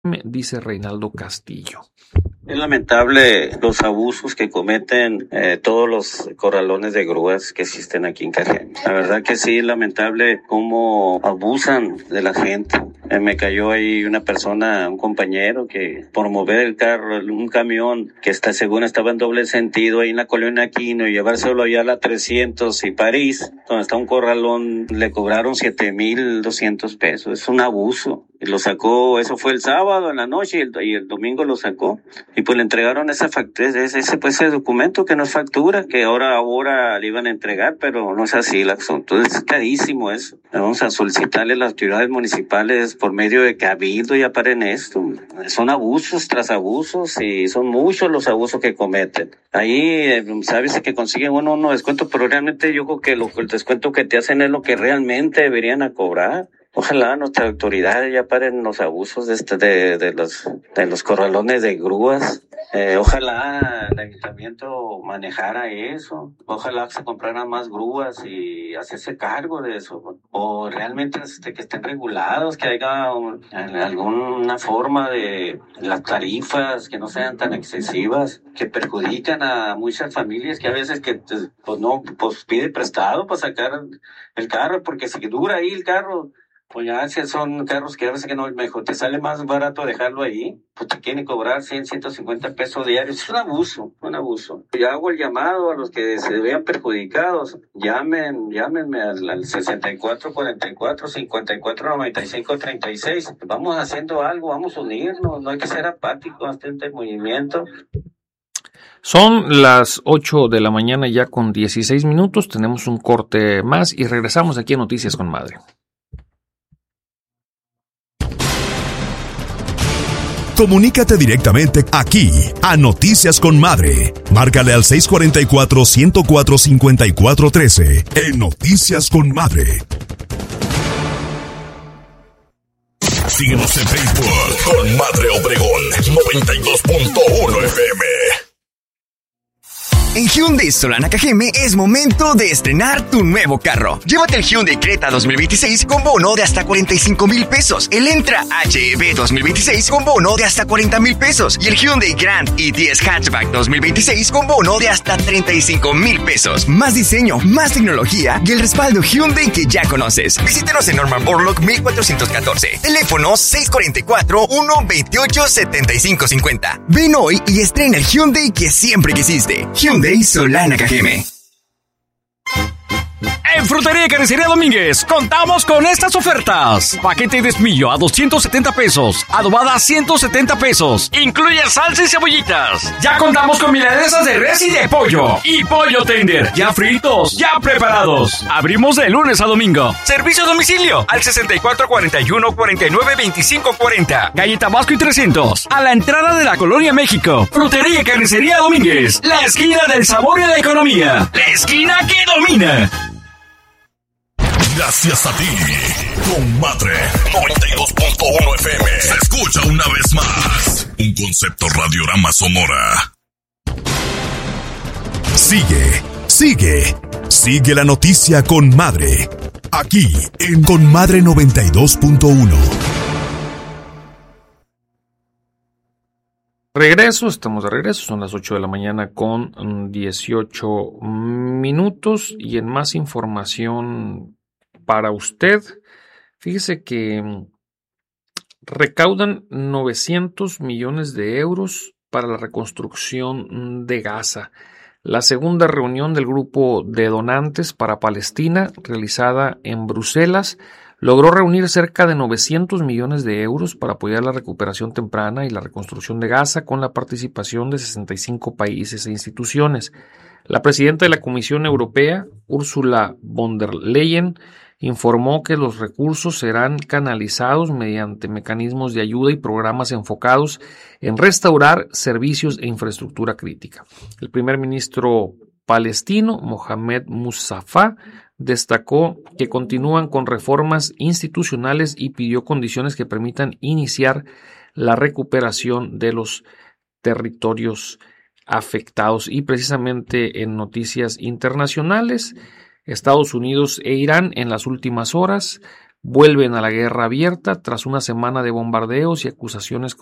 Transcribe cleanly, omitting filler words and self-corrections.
dice Reinaldo Castillo. Es lamentable los abusos que cometen todos los corralones de grúas que existen aquí en Cajeme. La verdad que sí, es lamentable cómo abusan de la gente. Me cayó ahí una persona, un compañero, que por mover el carro, un camión que según estaba en doble sentido ahí en la colonia Aquino y llevárselo allá a la 300 y París, donde está un corralón, le cobraron 7,200 pesos. Es un abuso. Y lo sacó, eso fue el sábado en la noche y el domingo lo sacó. Y pues le entregaron ese documento que no es factura, que ahora le iban a entregar, pero no es así el asunto. Es carísimo eso. Vamos a solicitarle a las autoridades municipales por medio de cabildo y paren esto. Son abusos tras abusos y son muchos los abusos que cometen. Ahí, sabes que consiguen unos descuentos, pero realmente yo creo que el descuento que te hacen es lo que realmente deberían a cobrar. Ojalá nuestras autoridades ya paren los abusos de los corralones de grúas. Ojalá el ayuntamiento manejara eso. Ojalá se compraran más grúas y hacerse cargo de eso. O realmente que estén regulados, que haya alguna forma de las tarifas que no sean tan excesivas, que perjudican a muchas familias que a veces pide prestado para sacar el carro, porque si dura ahí el carro, pues ya son carros que a veces que no, mejor te sale más barato dejarlo ahí, pues te quieren cobrar 150 pesos diarios. Es un abuso. Yo hago el llamado a los que se vean perjudicados, llámenme al 6444-5495-36. Vamos haciendo algo, vamos a unirnos, no hay que ser apáticos ante el movimiento. Son las 8 de la mañana ya con 16 minutos, tenemos un corte más y regresamos aquí a Noticias con Madre. Comunícate directamente aquí a Noticias con Madre. Márcale al 644-104-5413 en Noticias con Madre. Síguenos en Facebook con Madre Obregón 92.1 FM. En Hyundai Solana Cajeme es momento de estrenar tu nuevo carro. Llévate el Hyundai Creta 2026 con bono de hasta 45,000 pesos. El Entra HEV 2026 con bono de hasta 40,000 pesos. Y el Hyundai Grand i10 Hatchback 2026 con bono de hasta 35,000 pesos. Más diseño, más tecnología y el respaldo Hyundai que ya conoces. Visítanos en Norman Borlaug 1414. Teléfono 644-128-7550. Ven hoy y estrena el Hyundai que siempre quisiste. Hyundai Solana Cajeme. En Frutería y Carnicería Domínguez contamos con estas ofertas: paquete de espillo a 270 pesos, adobada a 170 pesos, incluye salsa y cebollitas. Ya contamos con milanesas de res y de pollo, y pollo tender, ya fritos, ya preparados. Abrimos de lunes a domingo. Servicio a domicilio al 6441-492540. Calle Tabasco y 300, a la entrada de la Colonia México. Frutería y Carnicería Domínguez, la esquina del sabor y la economía, la esquina que domina. Gracias a ti, con Madre 92.1 FM. Se escucha una vez más un concepto Radiorama Sonora. Sigue la noticia con Madre, aquí en Con Madre 92.1. Estamos de regreso, son las 8 de la mañana con 18 minutos y en más información para usted, fíjese que recaudan 900 millones de euros para la reconstrucción de Gaza. La segunda reunión del grupo de donantes para Palestina, realizada en Bruselas, logró reunir cerca de 900 millones de euros para apoyar la recuperación temprana y la reconstrucción de Gaza con la participación de 65 países e instituciones. La presidenta de la Comisión Europea, Ursula von der Leyen, informó que los recursos serán canalizados mediante mecanismos de ayuda y programas enfocados en restaurar servicios e infraestructura crítica. El primer ministro palestino, Mohamed Mustafa, destacó que continúan con reformas institucionales y pidió condiciones que permitan iniciar la recuperación de los territorios afectados. Y precisamente en noticias internacionales, Estados Unidos e Irán en las últimas horas vuelven a la guerra abierta tras una semana de bombardeos y acusaciones